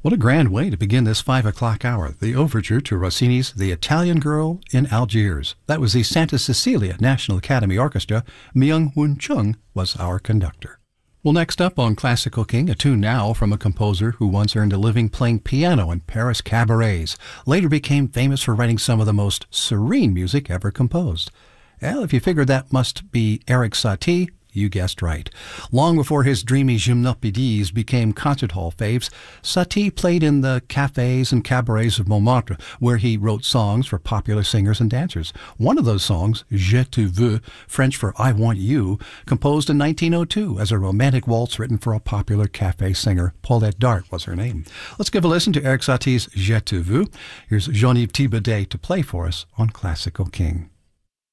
What a grand way to begin this 5 o'clock hour. The overture to Rossini's The Italian Girl in Algiers. That was the Santa Cecilia National Academy Orchestra. Myung-Whun Chung was our conductor. Well, next up on Classical King, a tune now from a composer who once earned a living playing piano in Paris cabarets. Later became famous for writing some of the most serene music ever composed. Well, if you figured that must be Erik Satie, you guessed right. Long before his dreamy gymnopédies became concert hall faves, Satie played in the cafes and cabarets of Montmartre, where he wrote songs for popular singers and dancers. One of those songs, Je te veux, French for I Want You, composed in 1902 as a romantic waltz written for a popular cafe singer. Paulette Dart was her name. Let's give a listen to Erik Satie's Je te veux. Here's Jean-Yves Thibaudet to play for us on Classical King.